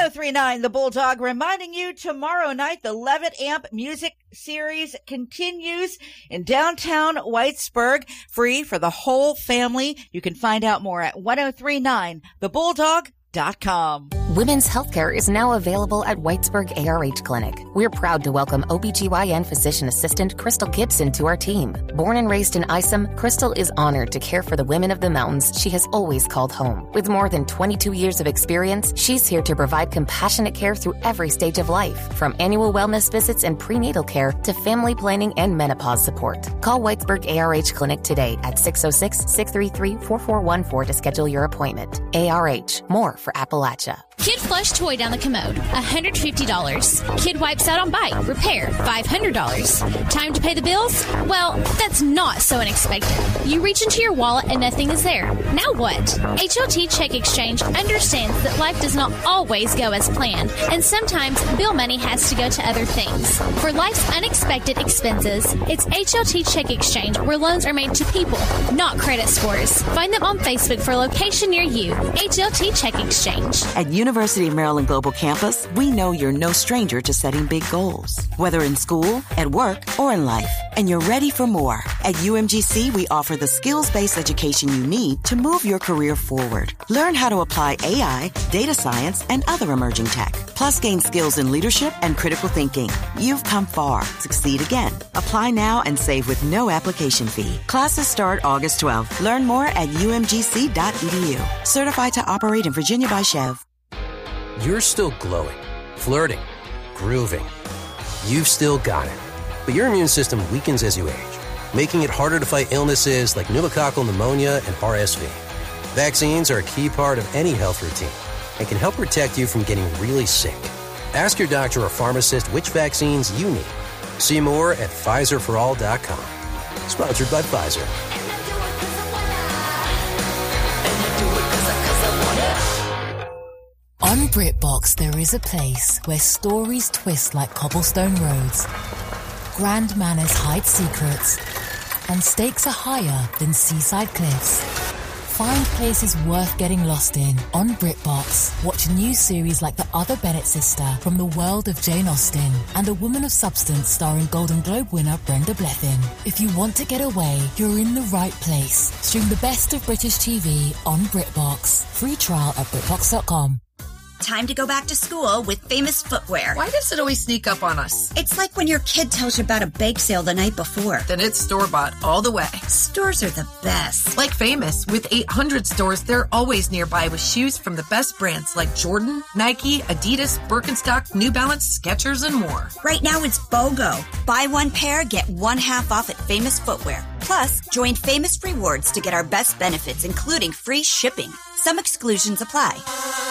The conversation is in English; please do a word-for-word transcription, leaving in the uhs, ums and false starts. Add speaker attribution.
Speaker 1: three point nine The Bulldog, reminding you tomorrow night the Levitt Amp Music Series continues in downtown Whitesburg, free for the whole family. You can find out more at ten thirty-nine the bulldog dot com.
Speaker 2: Women's healthcare is now available at Whitesburg A R H Clinic. We're proud to welcome O B G Y N physician assistant Crystal Gibson to our team. Born and raised in Isom, Crystal is honored to care for the women of the mountains she has always called home. With more than twenty-two years of experience, she's here to provide compassionate care through every stage of life, from annual wellness visits and prenatal care to family planning and menopause support. Call Whitesburg A R H Clinic today at six oh six, six three three, four four one four to schedule your appointment. A R H, more for Appalachia.
Speaker 3: Kid flush toy down the commode, one hundred fifty dollars. Kid wipes out on bike, repair, five hundred dollars. Time to pay the bills? Well, that's not so unexpected. You reach into your wallet and nothing is there. Now what? H O T Check Exchange understands that life does not always go as planned, and sometimes bill money has to go to other things. For life's unexpected expenses, it's H O T Check Exchange, where loans are made to people, not credit scores. Find them on Facebook for a location near you. H O T Check Exchange.
Speaker 4: At University of Maryland Global Campus, we know you're no stranger to setting big goals, whether in school, at work, or in life, and you're ready for more. At U M G C, we offer the skills-based education you need to move your career forward. Learn how to apply A I, data science, and other emerging tech, plus gain skills in leadership and critical thinking. You've come far. Succeed again. Apply now and save with no application fee. Classes start August twelfth. Learn more at U M G C dot E D U. Certified to operate in Virginia by Chev.
Speaker 5: You're still glowing, flirting, grooving. You've still got it. But your immune system weakens as you age, making it harder to fight illnesses like pneumococcal pneumonia and R S V. Vaccines are a key part of any health routine and can help protect you from getting really sick. Ask your doctor or pharmacist which vaccines you need. See more at Pfizer for all dot com. Sponsored by Pfizer.
Speaker 6: On BritBox, there is a place where stories twist like cobblestone roads, grand manners hide secrets, and stakes are higher than seaside cliffs. Find places worth getting lost in on BritBox. Watch new series like The Other Bennett Sister from the world of Jane Austen and A Woman of Substance starring Golden Globe winner Brenda Blethyn. If you want to get away, you're in the right place. Stream the best of British T V on BritBox. Free trial at BritBox dot com.
Speaker 7: Time to go back to school with Famous Footwear.
Speaker 8: Why does it always sneak up on us?
Speaker 7: It's like when your kid tells you about a bake sale the night before.
Speaker 8: Then it's store-bought all the way.
Speaker 7: Stores are the best.
Speaker 8: Like Famous. With eight hundred stores, they're always nearby with shoes from the best brands like Jordan, Nike, Adidas, Birkenstock, New Balance, Skechers, and more.
Speaker 7: Right now it's BOGO. Buy one pair, get one half off at Famous Footwear. Plus, join Famous Rewards to get our best benefits, including free shipping. Some exclusions apply.